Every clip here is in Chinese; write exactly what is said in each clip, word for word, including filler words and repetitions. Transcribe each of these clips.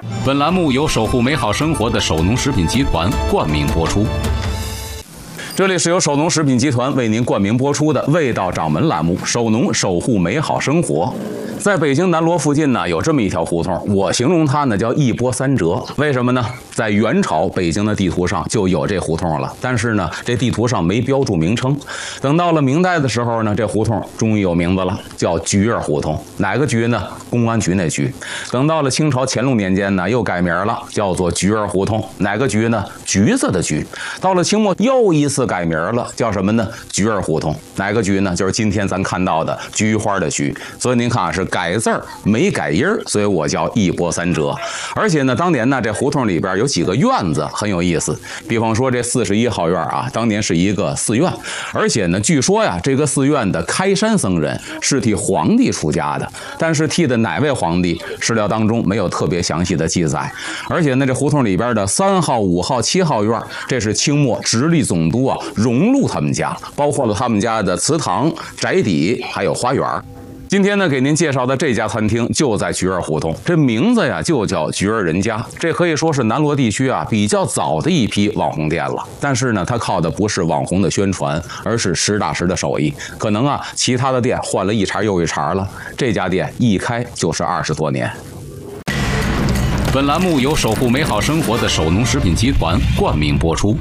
本栏目由守护美好生活的守农食品集团冠名播出。这里是由守农食品集团为您冠名播出的味道掌门栏目，守农守护美好生活。在北京南锣附近呢，有这么一条胡同，我形容它呢叫一波三折。为什么呢？在元朝北京的地图上就有这胡同了，但是呢，这地图上没标注名称。等到了明代的时候呢，这胡同终于有名字了，叫菊儿胡同。哪个菊呢？公安局那局。等到了清朝乾隆年间呢，又改名了，叫做菊儿胡同。哪个菊呢？橘子的橘。到了清末又一次改名了，叫什么呢？菊儿胡同。哪个菊呢？就是今天咱看到的菊花的菊。所以您看啊，是改字儿没改音儿，所以我叫一波三折。而且呢，当年呢，这胡同里边有几个院子很有意思。比方说这四十一号院啊，当年是一个寺院，而且呢，据说呀，这个寺院的开山僧人是替皇帝出家的，但是替的哪位皇帝，史料当中没有特别详细的记载。而且呢，这胡同里边的三号、五号、七号院，这是清末直隶总督啊荣禄他们家，包括了他们家的祠堂、宅邸还有花园。今天呢，给您介绍的这家餐厅就在菊儿胡同，这名字呀就叫菊儿人家。这可以说是南锣地区啊比较早的一批网红店了。但是呢，它靠的不是网红的宣传，而是实打实的手艺。可能啊，其他的店换了一茬又一茬了，这家店一开就是二十多年。本栏目由守护美好生活的守农食品集团冠名播出。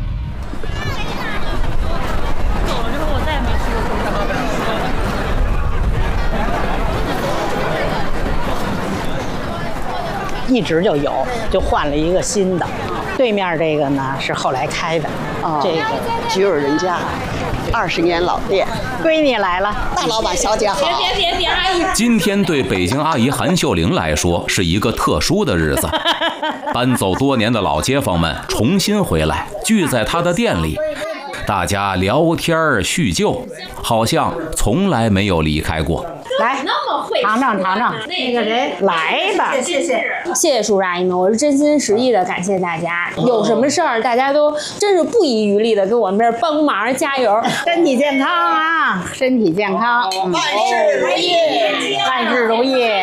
一直就有，就换了一个新的。对面这个呢是后来开的，哦、这个菊儿人家，二十年老店。 闺女来了， 大老板小姐好。 别别别别，阿姨。 今天对北京阿姨韩秀玲来说是一个特殊的日子，搬走多年的老街坊们重新回来，聚在她的店里，大家聊天叙旧，好像从来没有离开过。 来，尝尝尝尝，那个谁来吧， 谢谢谢谢叔叔阿姨们，我是真心实意的感谢大家。有什么事儿，大家都真是不遗余力的给我们这儿帮忙加油。 身体健康啊，身体健康， 万事如意， 万事如意。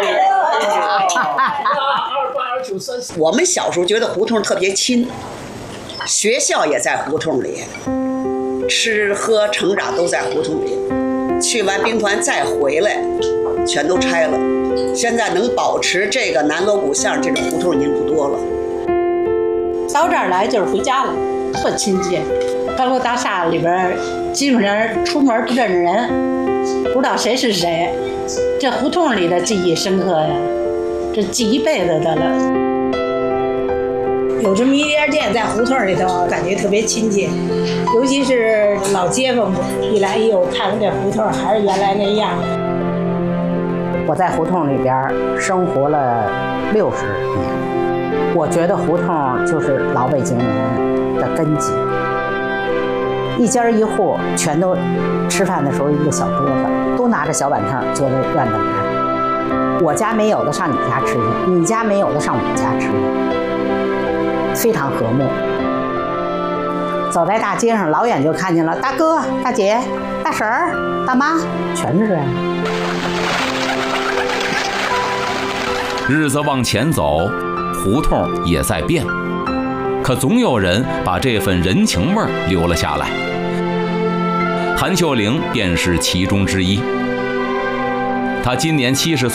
我们小时候觉得胡同特别亲，学校也在胡同里，吃喝成长都在胡同里。去完兵团再回来，全都拆了。现在能保持这个南锣鼓巷这种胡同已经不多了。 到这儿来就是回家了，特亲切。高楼大厦里边，基本上出门不认识人，不知道谁是谁。这胡同里的记忆深刻呀，这记一辈子的了。 有这么一家店在胡同里头，感觉特别亲切，尤其是老街坊一来，哎呦，看看这胡同还是原来那样。 我在胡同里边生活了六十年，我觉得胡同就是老北京人的根基，一家一户全都吃饭的时候一个小桌子，都拿着小板凳坐在院子里边。我家没有的上你家吃去，你家没有的上我家吃去。非常和睦，走在大街上，老远就看见了大哥、大姐、大婶儿、大妈，全是这样。 日子往前走，胡同也在变，可总有人把这份人情味儿留了下来。韩秀玲便是其中之一。她今年七十岁。